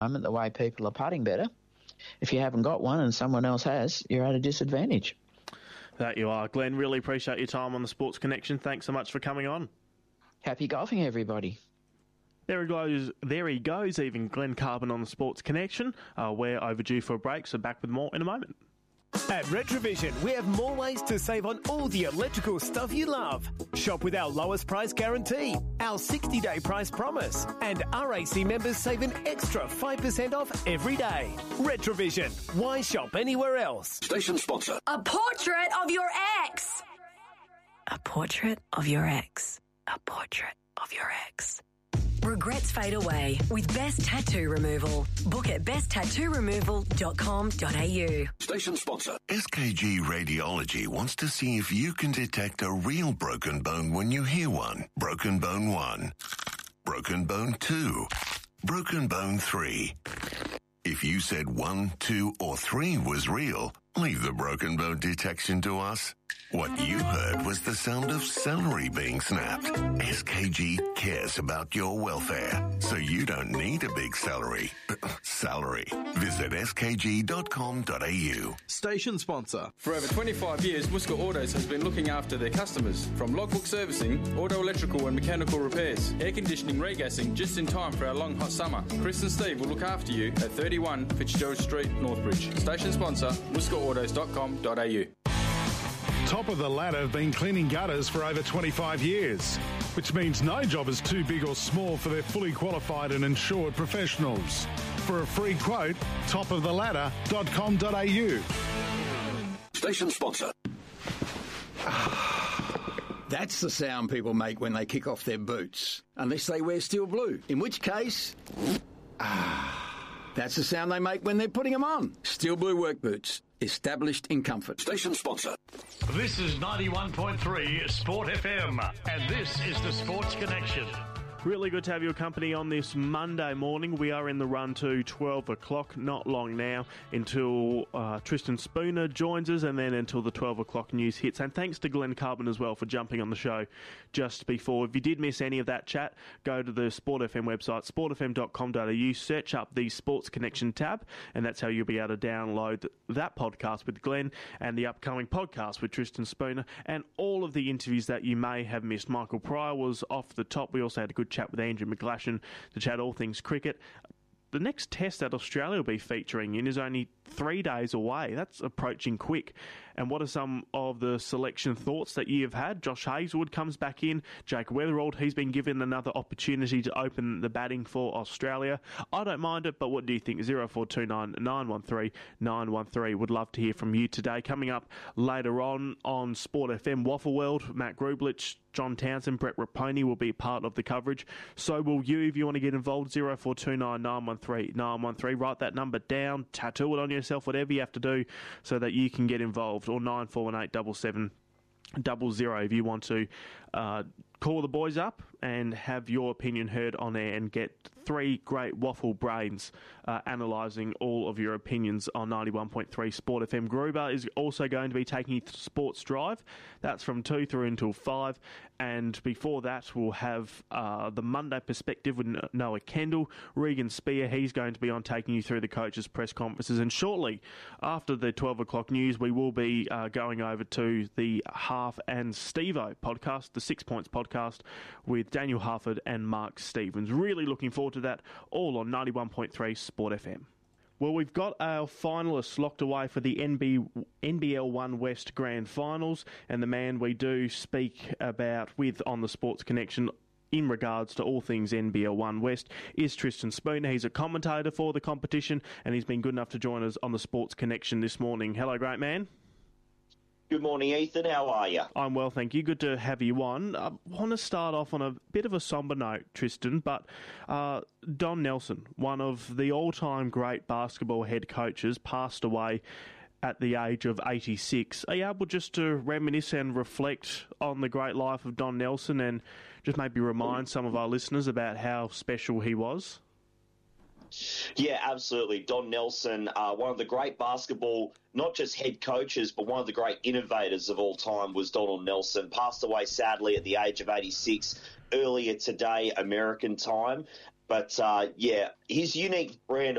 moment, the way people are putting better. If you haven't got one and someone else has, you're at a disadvantage. That you are. Glenn, really appreciate your time on the Sports Connection. Thanks so much for coming on. Happy golfing, everybody. There he goes, even Glenn Carbon on the Sports Connection. We're overdue for a break, so back with more in a moment. At Retrovision, we have more ways to save on all the electrical stuff you love. Shop with our lowest price guarantee, our 60-day price promise, and RAC members save an extra 5% off every day. Retrovision. Why shop anywhere else? Station sponsor. A portrait of your ex. A portrait of your ex. A portrait of your ex. Regrets fade away with Best Tattoo Removal. Book at besttattooremoval.com.au. Station sponsor. SKG Radiology wants to see if you can detect a real broken bone when you hear one. Broken bone 1. Broken bone 2. Broken bone 3. If you said 1, 2, or 3 was real, leave the broken bone detection to us. What you heard was the sound of celery being snapped. SKG cares about your welfare, so you don't need a big salary. Visit skg.com.au. Station sponsor. For over 25 years, Muska Autos has been looking after their customers. From logbook servicing, auto electrical and mechanical repairs, air conditioning, regassing, just in time for our long hot summer. Chris and Steve will look after you at 31 Fitzgerald Street, Northbridge. Station sponsor, muskaautos.com.au. Top of the ladder have been cleaning gutters for over 25 years, which means no job is too big or small for their fully qualified and insured professionals. For a free quote, topoftheladder.com.au. Station sponsor. That's the sound people make when they kick off their boots, unless they wear steel blue, in which case... that's the sound they make when they're putting them on. Steel blue work boots. Established in comfort. Station sponsor. This is 91.3 Sport FM, and this is the Sports Connection. Really good to have your company on this Monday morning. We are in the run to 12 o'clock, not long now, until Tristan Spooner joins us, and then until the 12 o'clock news hits. And thanks to Glenn Carbon as well for jumping on the show just before. If you did miss any of that chat, go to the Sport FM website, sportfm.com.au, search up the Sports Connection tab, and that's how you'll be able to download that podcast with Glenn and the upcoming podcast with Tristan Spooner and all of the interviews that you may have missed. Michael Pryor was off the top. We also had a good chat with Andrew McGlashan to chat all things cricket. The next test that Australia will be featuring in is only 3 days away. That's approaching quick. And what are some of the selection thoughts that you have had? Josh Hazlewood comes back in. Jake Weatherald, he's been given another opportunity to open the batting for Australia. I don't mind it, but what do you think? 0429 913 913. Would love to hear from you today. Coming up later on Sport FM Waffle World, Matt Grublich, John Townsend, Brett Raponi will be part of the coverage. So will you if you want to get involved. 0429 913 913. Write that number down, tattoo it on yourself, whatever you have to do so that you can get involved. Or 9418 7700 if you want to call the boys up and have your opinion heard on air and get three great waffle brains analysing all of your opinions on 91.3 Sport FM. Gruber is also going to be taking you to Sports Drive. That's from 2 through until 5. And before that, we'll have the Monday Perspective with Noah Kendall. Regan Spear, he's going to be on taking you through the coaches' press conferences. And shortly after the 12 o'clock news, we will be going over to the Half and Stevo podcast, the 6 Points podcast with Daniel Harford and Mark Stevens. Really looking forward to that, all on 91.3 Sport FM. Well, we've got our finalists locked away for the NBL One West Grand Finals, and the man we do speak about with on the Sports Connection in regards to all things NBL One West is Tristan Spooner. He's a commentator for the competition, and he's been good enough to join us on the Sports Connection this morning. Hello, great man. Good morning, Ethan. How are you? I'm well, thank you. Good to have you on. I want to start off on a bit of a sombre note, Tristan, but Don Nelson, one of the all-time great basketball head coaches, passed away at the age of 86. Are you able just to reminisce and reflect on the great life of Don Nelson and just maybe remind some of our listeners about how special he was? Yeah, absolutely. Don Nelson, one of the great basketball, not just head coaches, but one of the great innovators of all time was Donald Nelson. Passed away sadly at the age of 86 earlier today, American time. But, his unique brand